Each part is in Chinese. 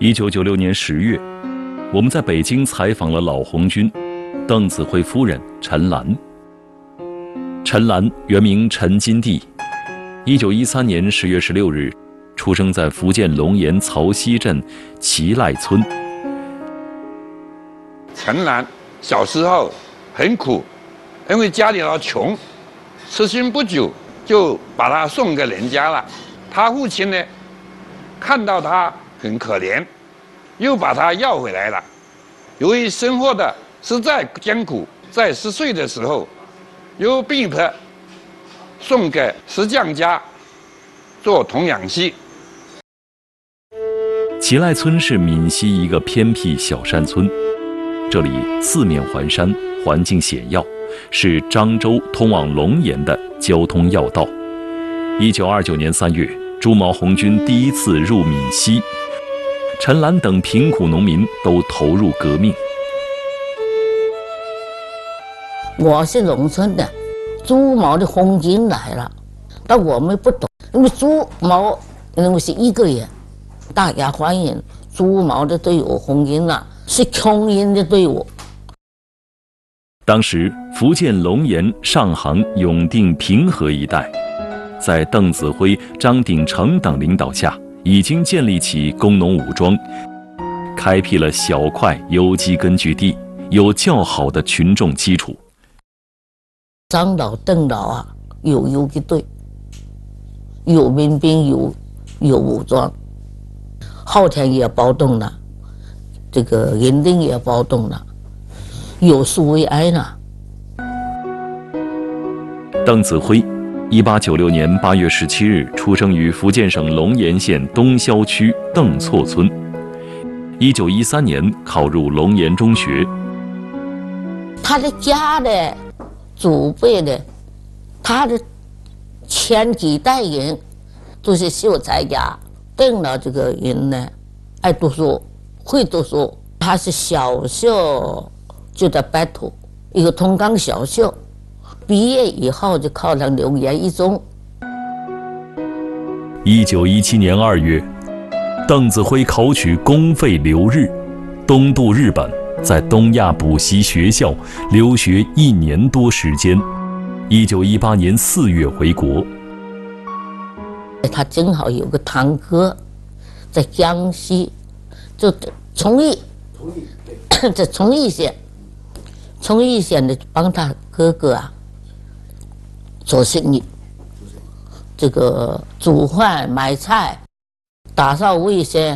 1996年10月，我们在北京采访了老红军邓子恢夫人陈兰。陈兰原名陈金娣，1913年10月16日出生在福建龙岩曹溪镇齐赖村。 陈兰小时候很苦，因为家里老穷，吃信不久就把他送给人家了。他父亲呢，看到他很可怜，又把他要回来了。由于生活的实在艰苦，在10岁的时候，又被迫送给石匠家做童养媳。 齐赖村是闽西一个偏僻小山村，这里四面环山，环境险要，是漳州通往龙岩的交通要道。1929年3月，朱毛红军第一次入闽西，陈兰等贫苦农民都投入革命。 我是农村的，朱毛的红军来了，但我们不懂，因为朱毛因为是一个人，大家欢迎朱毛的队伍，红军啊是穷人的队伍。 当时福建龙岩、上杭、永定、平和一带，在邓子恢、张鼎成等领导下，已经建立起工农武装，开辟了小块游击根据地，有较好的群众基础。 张老、邓老啊，有游击队，有民兵，有武装，昊天也暴动了，这个银锭也暴动了，有苏维埃呢。 邓子恢，1896年8月17日出生于福建省龙岩县东萧区邓厝村。1913年考入龙岩中学。 他的家的祖辈的，他的前几代人都是秀才家。邓老这个人呢，爱读书，会读书。他是小学就在白土一个同冈小学，毕业以后就考上龙岩一中。 1917年2月，邓子恢考取公费留日，东渡日本，在东亚补习学校留学1年多时间。1918年4月回国。 他正好有个堂哥在江西，就崇义，在崇义县的帮他哥哥啊做生意，这个煮饭、买菜、打扫卫生。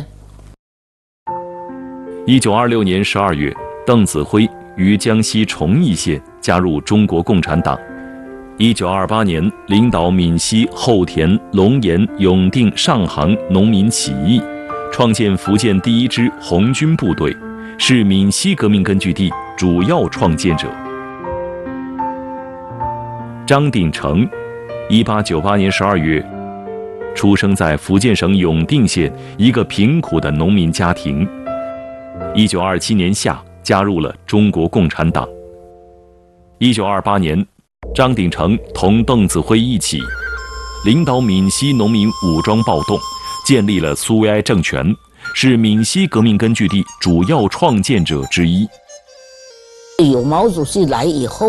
1926年12月，邓子恢于江西崇义县加入中国共产党。1928年，领导闽西后田、龙岩、永定、上杭农民起义，创建福建第一支红军部队，是闽西革命根据地主要创建者。张鼎成，1898年12月，出生在福建省永定县一个贫苦的农民家庭。1927年夏加入了中国共产党。1928年，张鼎成同邓子恢一起，领导闽西农民武装暴动，建立了苏维埃政权，是闽西革命根据地主要创建者之一。 有毛主席来以后